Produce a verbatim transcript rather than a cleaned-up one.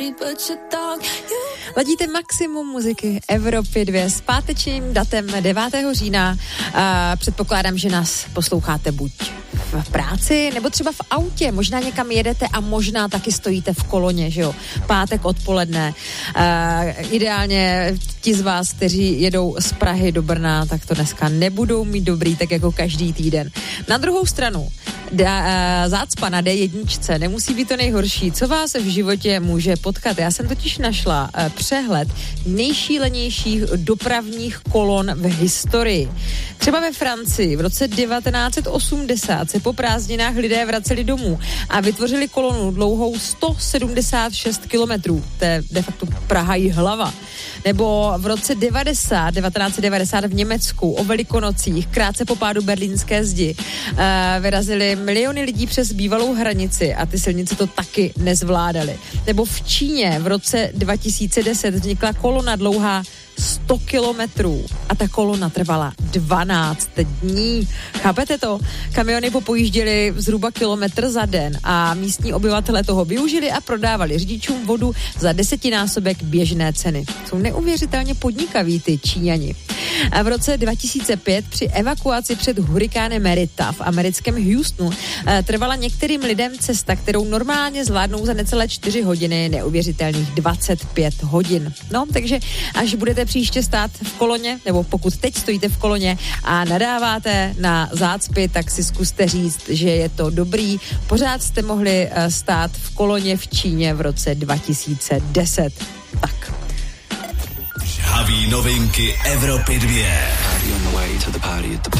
Ladíte maximum muziky Evropy dva s pátečním datem devátého října. A předpokládám, že nás posloucháte buď v práci, nebo třeba v autě. Možná někam jedete a možná taky stojíte v koloně, že jo? Pátek odpoledne. A ideálně ti z vás, kteří jedou z Prahy do Brna, tak to dneska nebudou mít dobrý, tak jako každý týden. Na druhou stranu, da, zácpa na dé jedna nemusí být to nejhorší. Co vás v životě může potkat? Já jsem totiž našla přehled nejšílenějších dopravních kolon v historii. Třeba ve Francii v roce devatenáct set osmdesát se po prázdninách lidé vraceli domů a vytvořili kolonu dlouhou sto sedmdesát šest kilometrů. To je de facto Praha i hlava. Nebo v roce devadesát, devatenáct set devadesát v Německu o Velikonocích, krátce po pádu berlínské zdi, uh, vyrazili miliony lidí přes bývalou hranici a ty silnice to taky nezvládaly. Nebo v Číně v roce dva tisíce deset vznikla kolona dlouhá sto kilometrů a ta kolona trvala dvanáct dní. Chápete to? Kamiony popojížděly zhruba kilometr za den a místní obyvatelé toho využili a prodávali řidičům vodu za desetinásobek běžné ceny. Jsou neuvěřitelně podnikaví ty Číňani. A v roce dva tisíce pět při evakuaci před hurikánem Rita v americkém Houstonu trvala některým lidem cesta, kterou normálně zvládnou za necelé čtyři hodiny, neuvěřitelných dvacet pět hodin. No, takže až budete příště stát v koloně, nebo pokud teď stojíte v koloně a nadáváte na zácpy, tak si zkuste říct, že je to dobrý. Pořád jste mohli stát v koloně v Číně v roce dva tisíce deset. Tak. Žhaví novinky Evropy dva.